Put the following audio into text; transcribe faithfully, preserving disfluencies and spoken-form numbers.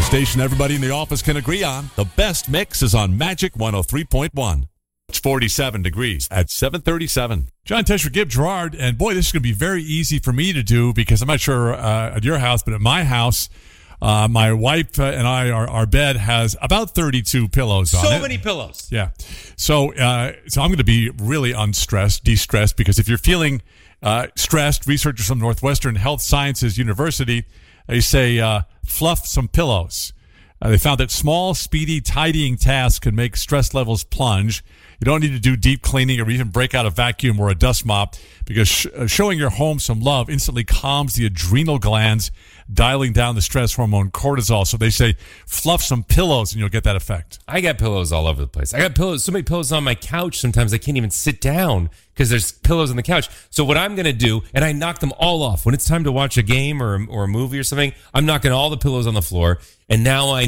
The station everybody in the office can agree on. The best mix is on Magic one oh three point one. It's forty-seven degrees at seven thirty-seven. John Tesh for Gib Gerard, and boy, this is going to be very easy for me to do because I'm not sure uh, at your house, but at my house, uh, my wife uh, and I, our, our bed has about thirty-two pillows on it. So many pillows. Yeah. So, uh, so I'm going to be really unstressed, de-stressed, because if you're feeling uh, stressed, researchers from Northwestern Health Sciences University, they say uh, fluff some pillows. Uh, they found that small, speedy, tidying tasks can make stress levels plunge. You don't need to do deep cleaning or even break out a vacuum or a dust mop because sh- uh, showing your home some love instantly calms the adrenal glands, dialing down the stress hormone cortisol. So they say fluff some pillows and you'll get that effect. I got pillows all over the place. I got pillows, so many pillows on my couch. Sometimes I can't even sit down because there's pillows on the couch. So what I'm going to do, and I knock them all off. When it's time to watch a game or, or a movie or something, I'm knocking all the pillows on the floor. And now I